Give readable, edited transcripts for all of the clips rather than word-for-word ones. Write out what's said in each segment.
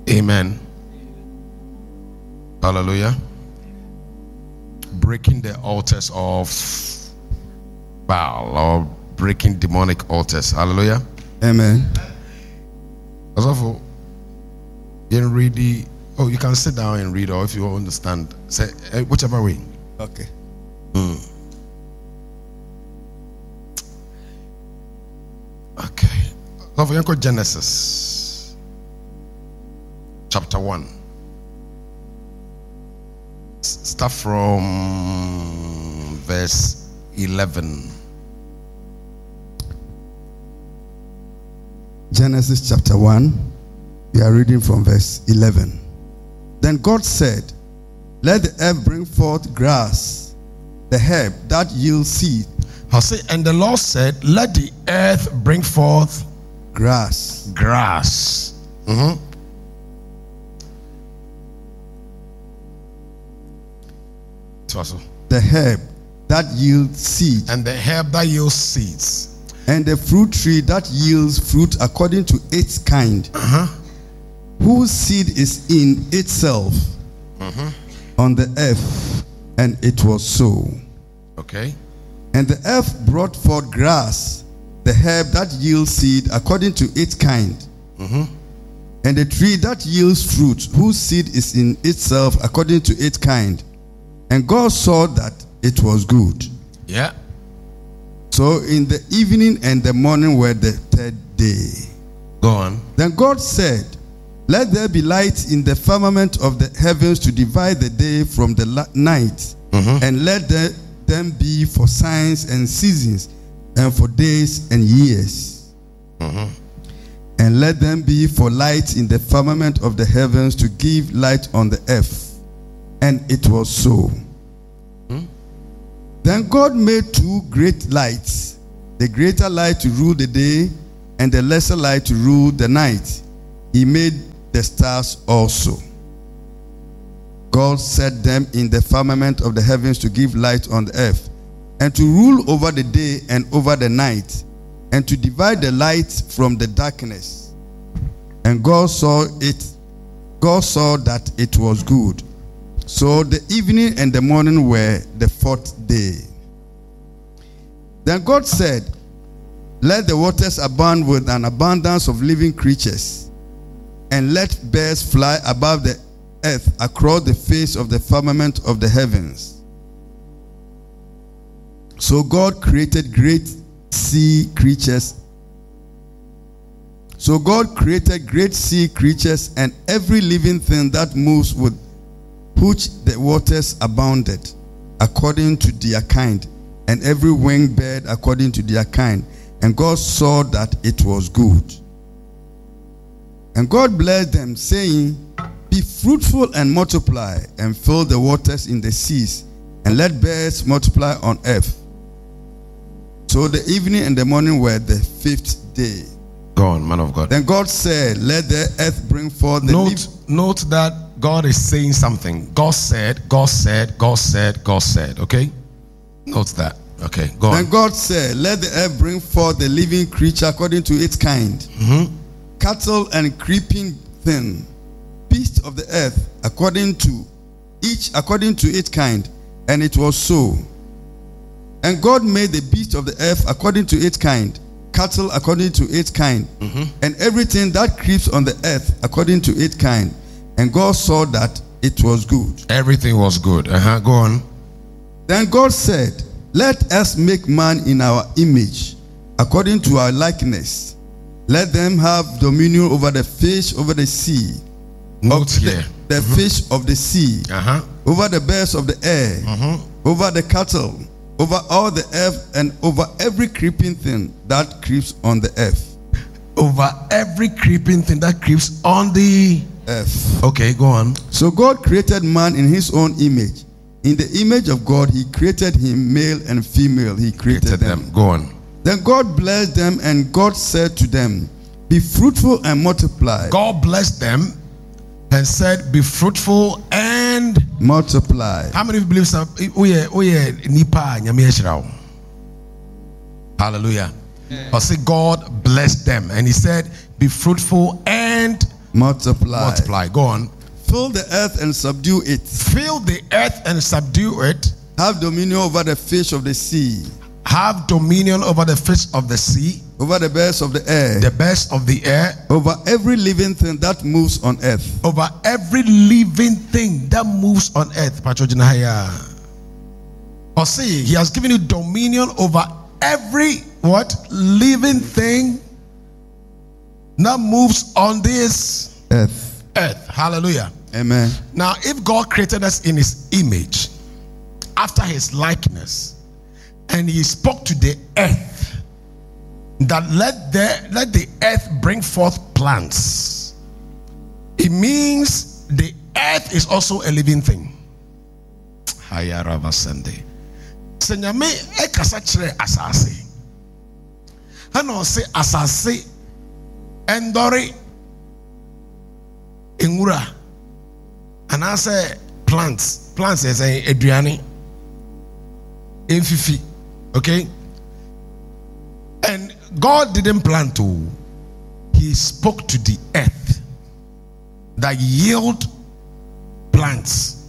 Amen. Hallelujah. Breaking the altars of Baal, or breaking demonic altars. Hallelujah. Amen. Also, you read the. Oh, you can sit down and read, or if you understand, say whichever way. Okay. Okay. Love you, Genesis chapter 1. Start from verse 11. Genesis chapter 1. We are reading from verse 11. Then God said, let the earth bring forth grass, the herb that yields seed. I'll say, and the Lord said, let the earth bring forth grass. Grass. The herb that yields seed. And the herb that yields seeds. And the fruit tree that yields fruit according to its kind. Whose seed is in itself on the earth. And it was so. Okay. And the earth brought forth grass, the herb that yields seed according to its kind. And the tree that yields fruit, whose seed is in itself according to its kind. And God saw that it was good. Yeah. So in the evening and the morning were the third day. Go on. Then God said, let there be light in the firmament of the heavens to divide the day from the night, and let them be for signs and seasons, and for days and years. And let them be for lights in the firmament of the heavens to give light on the earth. And it was so. Then God made two great lights, the greater light to rule the day, and the lesser light to rule the night. He made the stars also. God set them in the firmament of the heavens to give light on the earth, and to rule over the day and over the night, and to divide the light from the darkness. And God saw that it was good. So the evening and the morning were the fourth day. Then God said, let the waters abound with an abundance of living creatures, and let birds fly above the earth across the face of the firmament of the heavens. So God created great sea creatures. So God created great sea creatures and every living thing that moves with which the waters abounded, according to their kind, and every winged bird according to their kind. And God saw that it was good. And God blessed them, saying, be fruitful and multiply, and fill the waters in the seas, and let birds multiply on earth. So the evening and the morning were the fifth day. Go on, man of God. Then God said, let the earth bring forth the Note that God is saying something. God said, God said, God said, God said. Okay? Note that. Okay, go on. Then God said, let the earth bring forth the living creature according to its kind. Cattle and creeping thing, beasts of the earth according to its kind. And it was so. And God made the beasts of the earth according to its kind, cattle according to its kind, and everything that creeps on the earth according to its kind. And God saw that it was good. Everything was good. Go on. Then God said, let us make man in our image, according to our likeness. Let them have dominion over the fish, over the sea, Note here. the fish of the sea, over the birds of the air, over the cattle, over all the earth, and over every creeping thing that creeps on the earth. Over every creeping thing that creeps on the earth. Okay, go on. So God created man in his own image. In the image of God, he created him, male and female. He created them. Go on. Then God blessed them, and God said to them, be fruitful and multiply. God blessed them and said, be fruitful and multiply. How many believe hallelujah. I say God blessed them, and he said, be fruitful and multiply. Go on. Fill the earth and subdue it. Fill the earth and subdue it. Have dominion over the fish of the sea. Have dominion over the fish of the sea. Over the birds of the air. The birds of the air. Over every living thing that moves on earth. Over every living thing that moves on earth. Or see, he has given you dominion over every what? Living thing that moves on this earth. Hallelujah. Amen. Now, if God created us in his image, after his likeness, and he spoke to the earth that let the earth bring forth plants, it means the earth is also a living thing. Senyame ekasa kire asase. Hana se asase endori engura. Anase plants is a aduane emfifi. Okay? And God didn't plant to. He spoke to the earth that yield plants.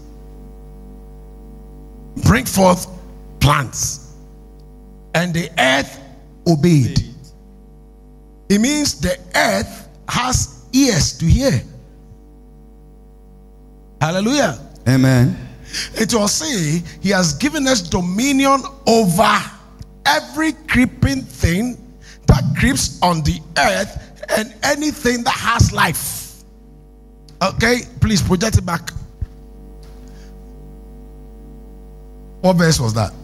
Bring forth plants. And the earth obeyed. It means the earth has ears to hear. Hallelujah. Amen. It will say he has given us dominion over every creeping thing that creeps on the earth and anything that has life. Okay, please project it back. What verse was that?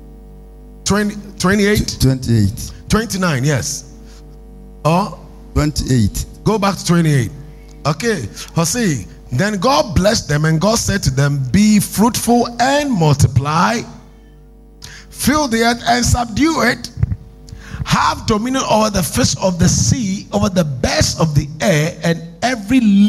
28? 28. 29, yes. Or 28. Go back to 28. Okay, Hosea. Then God blessed them, and God said to them, be fruitful and multiply, fill the earth and subdue it, have dominion over the fish of the sea, over the birds of the air, and every